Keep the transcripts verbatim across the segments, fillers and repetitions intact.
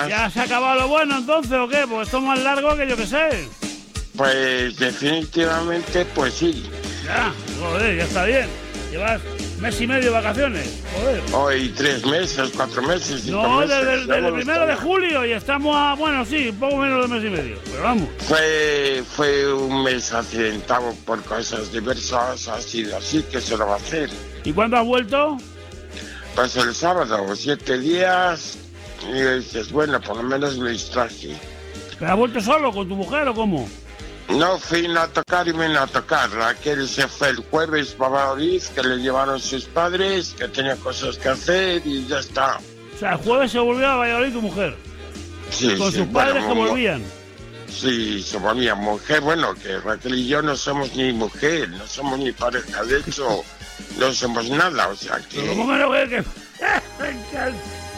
¿Ya se ha acabado lo bueno entonces o qué? Pues esto es más largo que yo que sé. Pues definitivamente, pues sí. Ya, joder, ya está bien. Llevas mes y medio de vacaciones, joder. Hoy tres meses, cuatro meses, cinco No, meses. desde, desde el primero de julio y estamos a, bueno, sí, un poco menos de mes y medio, pero vamos. Fue, fue un mes accidentado por cosas diversas, ha sido así, que se lo va a hacer. ¿Y cuándo has vuelto? Pues el sábado, siete días, y dices, bueno, por lo menos me distraje. ¿Pero has vuelto solo con tu mujer o cómo? No, fui a tocar y vine a tocar. Raquel se fue el jueves para Valladolid, que le llevaron sus padres, que tenía cosas que hacer y ya está. O sea, el jueves se volvió a Valladolid tu mujer. Sí, con sí, sus padres bueno, que volvían. Sí, se volvía mujer. Bueno, que Raquel y yo no somos ni mujer, no somos ni pareja. De hecho, no somos nada, o sea que... ¿Cómo que no ves que...? Me encanta.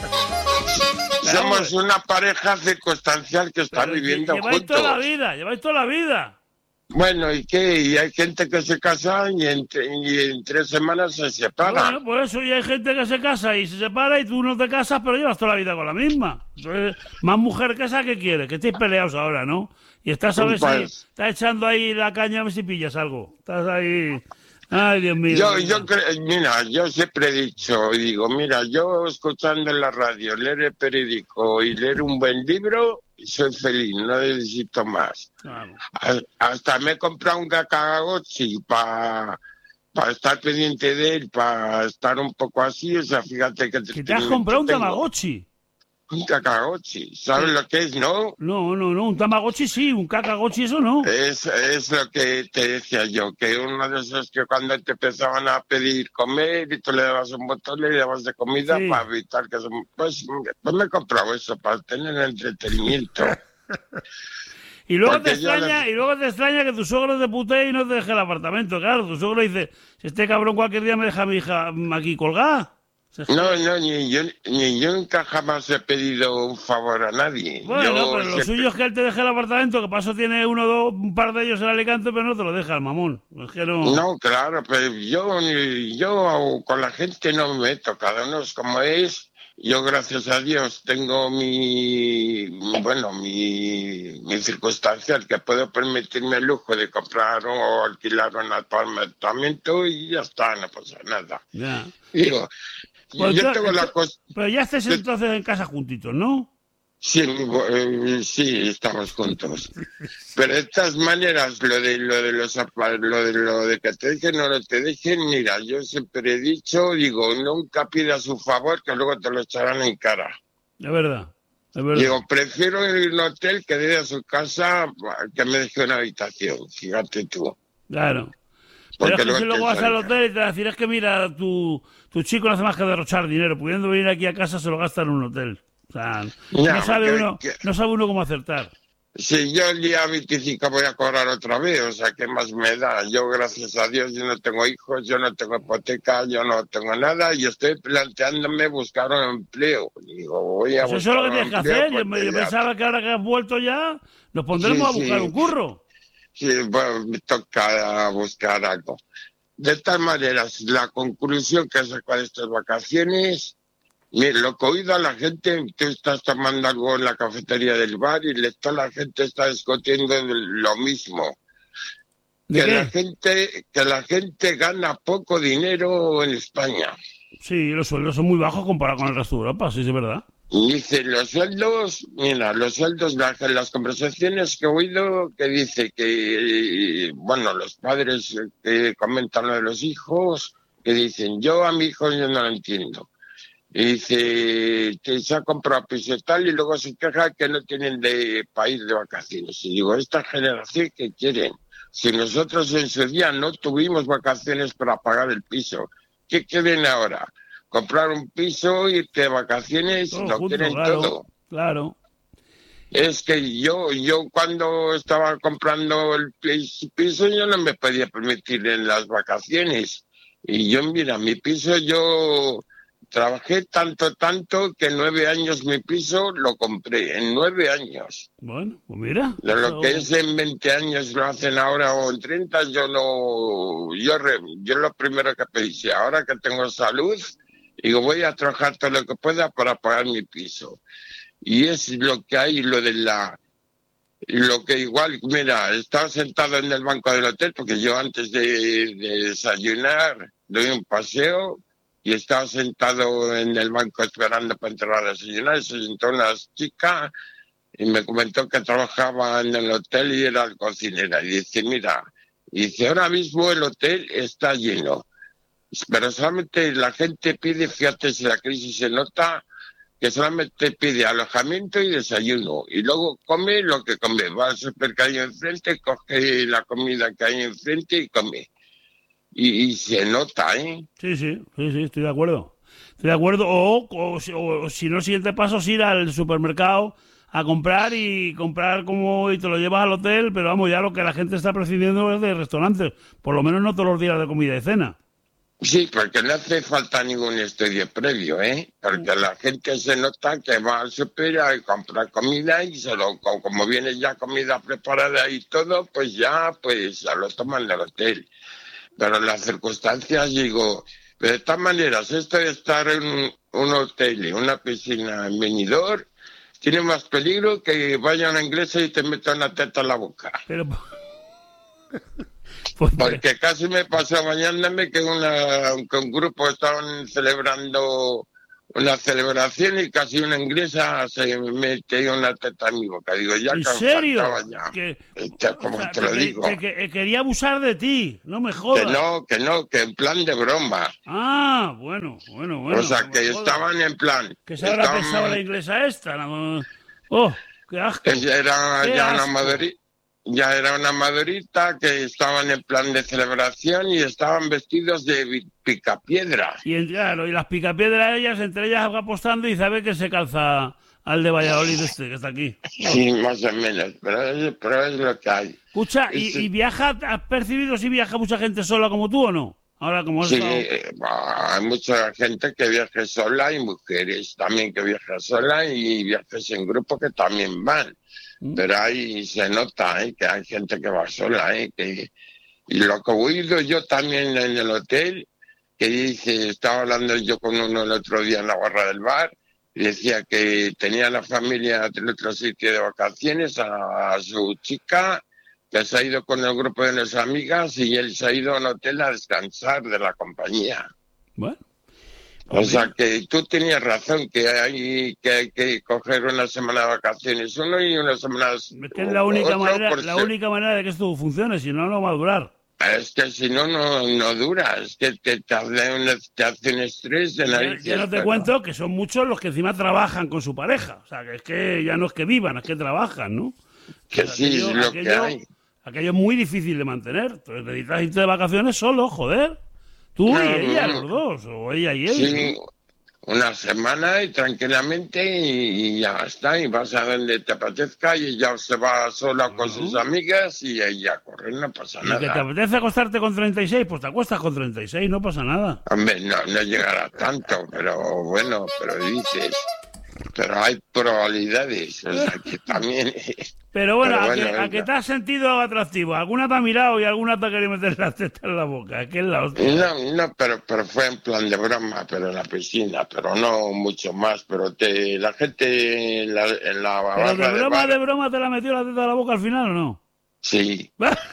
Somos una pareja circunstancial que está Pero viviendo lleváis juntos. toda la vida, lleváis toda la vida. Bueno, ¿y qué? Y hay gente que se casa y en, y en tres semanas se separa. Bueno, por eso ya hay gente que se casa y se separa y tú no te casas, pero llevas toda la vida con la misma. Entonces, más mujer que esa, ¿qué quieres? Que estéis peleados ahora, ¿no? Y estás a ver Pues- si... Estás echando ahí la caña a ver si pillas algo. Estás ahí... Ay, Dios mío. Yo, Dios yo mío. cre- mira, yo siempre he dicho, digo, mira, yo escuchando en la radio, leer el periódico y leer un buen libro, soy feliz, no necesito más. Vamos. A- Hasta me he comprado un Tamagotchi para estar pendiente de él, para estar un poco así, o sea, fíjate que... ¿Que te has comprado un tengo. Tamagotchi? Un Tamagotchi, ¿sabes Sí. lo que es, no? No, no, no, un Tamagotchi sí, un Kakagotchi eso no. Es, es lo que te decía yo, que uno de esos que cuando te empezaban a pedir comer y tú le dabas un botón, le dabas de comida Sí. para evitar que... se- Pues, pues me he comprado eso, para tener entretenimiento. Y luego Porque te yo extraña, le- y luego te extraña que tu suegro te putee y no te deje el apartamento. Claro, tu suegro dice, si este cabrón cualquier día me deja a mi hija aquí colgada. Se- No, no, ni yo, ni yo nunca jamás he pedido un favor a nadie. Bueno, Yo pero lo siempre- suyo es que él te deje el apartamento, que paso tiene uno o dos, un par de ellos en Alicante, pero no te lo deja el mamón. Es que no... No, claro, pero yo, yo con la gente no me meto, cada uno es como es. Yo, gracias a Dios, tengo mi, bueno, mi, mi circunstancial, que puedo permitirme el lujo de comprar o alquilar un apartamento y ya está, no pasa nada. Ya. Digo, Pues yo tú- tengo la tú- cosa... Pero ya estés entonces en casa juntitos, ¿no? Sí, eh, sí, estamos juntos. Pero de todas maneras, lo de lo de los apa- lo de lo de que te dejen o no te dejen, mira, yo siempre he dicho, digo, nunca pidas un favor que luego te lo echarán en cara. Es verdad, es verdad. Digo, prefiero ir a un hotel que de a su casa que me deje una habitación, fíjate tú. Claro. Pero Porque es que luego si te luego vas al echan- hotel y te van a decir, es que mira, tu, tu chico no hace más que derrochar dinero, pudiendo venir aquí a casa se lo gasta en un hotel. O sea, Ya, no sabe que- uno, que- no sabe uno cómo acertar. Si yo el día veinticinco voy a cobrar otra vez, o sea, ¿qué más me da? Yo, gracias a Dios, yo no tengo hijos, yo no tengo hipoteca, yo no tengo nada, y estoy planteándome buscar un empleo. Digo, voy a Pues eso es lo que buscar tienes un que empleo hacer. Yo, porque yo ya- pensaba que ahora que has vuelto ya, nos pondremos Sí, a buscar sí. un curro. Sí, bueno, me toca buscar algo. De tal manera, la conclusión que saco de estas vacaciones, mira, lo que he oído a la gente, tú estás tomando algo en la cafetería del bar y le está, la gente está discutiendo lo mismo. ¿De Que qué? la gente, que la gente gana poco dinero en España. Sí, los sueldos son muy bajos comparado con el resto de Europa, sí, sí, es verdad. Y dice, los sueldos, mira, los sueldos, la- las conversaciones que he oído, que dice que, bueno, los padres que comentan lo de los hijos, que dicen, yo a mi hijo yo no lo entiendo. Y dice, que se ha comprado piso y tal, y luego se queja que no tienen de para ir de vacaciones. Y digo, esta generación, ¿qué quieren? Si nosotros en su día no tuvimos vacaciones para pagar el piso, ¿qué quieren ahora? Comprar un piso, irte de vacaciones, Todo lo junto, quieren claro, todo. claro. Es que yo, yo cuando estaba comprando el pis- piso, yo no me podía permitir en las vacaciones. Y yo, mira, mi piso, yo trabajé tanto, tanto, que en nueve años mi piso lo compré, en nueve años. Bueno, pues mira. De lo eso- que es en veinte años lo hacen ahora o en treinta, yo no, yo, re- yo lo primero que pedí, si ahora que tengo salud, digo, voy a trabajar todo lo que pueda para pagar mi piso. y es lo que hay, lo de la... Lo que igual, mira, estaba sentado en el banco del hotel, porque yo antes de, de desayunar doy un paseo, y estaba sentado en el banco esperando para entrar a desayunar, y se sentó una chica y me comentó que trabajaba en el hotel y era cocinera. Y dice, mira, y dice, ahora mismo el hotel está lleno, pero solamente la gente pide, fíjate si la crisis se nota, que solamente pide alojamiento y desayuno, y luego come lo que come, va al supermercado enfrente, coge la comida que hay enfrente y come. Y, y se nota, ¿eh? Sí, sí, sí, sí, estoy de acuerdo. Estoy de acuerdo. O, o, o, o si no, el siguiente paso es ir al supermercado a comprar y comprar como y te lo llevas al hotel, pero vamos, ya lo que la gente está prescindiendo es de restaurantes, por lo menos no todos los días de comida y cena. Sí, porque no hace falta ningún estudio previo, ¿eh? Porque la gente se nota que va al super a comprar comida y se lo, como viene ya comida preparada y todo, pues ya, pues ya lo toman del hotel. Pero en las circunstancias, digo, de todas maneras, esto de estar en un hotel y una piscina en Benidorm tiene más peligro que vaya a una inglesa y te meta una teta en la boca. Pero... Pues, porque casi me pasó bañándome que, una, que un grupo estaban celebrando una celebración y casi una inglesa se mete una teta en mi boca. Digo, ya ¿en que serio? Ya. Que, Este, como o sea, te lo que, digo. Que, que, que quería abusar de ti, no me jodas. Que no, que no, que en plan de broma. Ah, bueno, bueno, bueno. O sea, no que estaban en plan... Que se habrá estaban... pensado la inglesa esta. No... Oh, qué asco. Era qué ya asco. una madurita. Ya era una madurita que estaban en plan de celebración y estaban vestidos de picapiedra. Y claro, y las picapiedras ellas, entre ellas apostando y sabe que se calza al de Valladolid este, que está aquí. Sí, más o menos, pero es, pero es lo que hay. Escucha, ¿y, es, y viaja, has percibido si viaja mucha gente sola como tú o no? Ahora como sí, estado... eh, hay mucha gente que viaja sola y mujeres también que viajan sola y viajes en grupo que también van. Pero ahí se nota, ¿eh? Que hay gente que va sola, ¿eh? Que... Y lo que he oído yo también en el hotel, que dice, estaba hablando yo con uno el otro día en la barra del bar, y decía que tenía la familia en otro sitio de vacaciones a, a su chica, que se ha ido con el grupo de las amigas y él se ha ido a un hotel a descansar de la compañía. Bueno. O sea que tú tenías razón, que hay que, hay que coger una semana de vacaciones uno y una semana... Es que es la única, manera, la ser... única manera de que esto funcione, si no, no va a durar. Es que si no, no, no dura, es que te, te, hace, un, te hace un estrés de narices. Yo no te pero... cuento que son muchos los que encima trabajan con su pareja, o sea, que es que ya no es que vivan, es que trabajan, ¿no? Que o sea, sí, aquello, es lo aquello, que hay. Aquello es muy difícil de mantener, entonces necesitas irte de vacaciones solo, joder. Tú no, y ella, no, los dos, o ella y él. Sí, una semana y tranquilamente y, y ya está, y vas a donde te apetezca y ella se va sola no. con sus amigas y ella corre, no pasa ¿Y nada. que te apetece acostarte con treinta y seis? Pues te acuestas con treinta y seis, no pasa nada. Hombre, no, no llegará tanto, pero bueno, pero dices... Pero hay probabilidades, o sea, que también... Pero bueno, pero bueno ¿a, que, ¿a que te has sentido atractivo? ¿Alguna te ha mirado y alguna te ha querido meter las tetas en la boca? Es que es la hostia. No, no, pero, pero fue en plan de broma, pero en la piscina, pero no mucho más, pero te, la gente en la, en la ¿Pero de broma, de, bar... de broma te la metió la teta en la boca al final o no? Sí.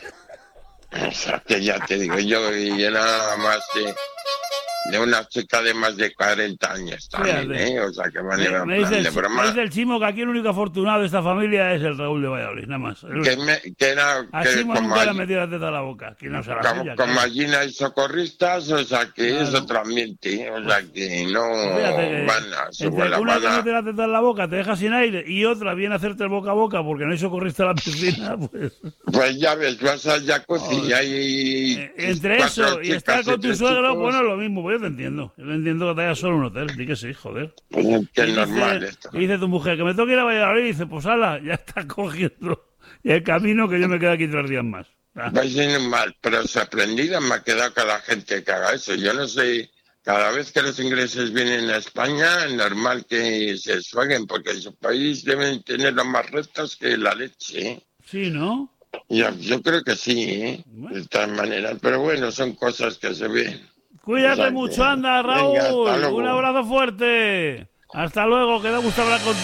O sea, que ya te digo yo, y nada más de... de una chica de más de cuarenta años también, Fíjate. ¿eh? O sea, que van a me, dice el, de broma. Me dice el Chimo que aquí el único afortunado de esta familia es el Raúl de Valladolid, nada más. El... Que, me, que era... A que Chimo nunca le ha metido la teta a la boca. Que no se la como, pilla, como claro. Gallina y socorristas, o sea, que claro. Es otro ambiente, o sea, que no que van a... Entre la una van a... que mete la teta en la boca, te deja sin aire, y otra viene a hacerte el boca a boca porque no hay socorrista en la piscina, pues... Pues ya ves, vas al jacuzzi oh. y hay... Eh, entre eso y estar con tu suegro, chicos. Bueno, lo mismo, pues yo te entiendo. Yo te entiendo que te haya solo un hotel, di que sí, joder. Pues es que es y normal dice, esto. Y dice tu mujer, que me tengo que ir a Valladolid, y dice, pues ala, ya está cogiendo el camino que yo me quedo aquí tres días más. Ah. Pues es normal, pero sorprendida me ha quedado con la gente que haga eso. Yo no sé, cada vez que los ingleses vienen a España, es normal que se sueguen, porque en su país deben tener los más rectos que la leche, ¿eh? Sí, ¿no? Yo, yo creo que sí, ¿eh? Bueno. De todas maneras, pero bueno, son cosas que se ven. Cuídate o sea, mucho, que... anda, Raúl. Venga, un abrazo fuerte. Hasta luego, que me gusta hablar contigo.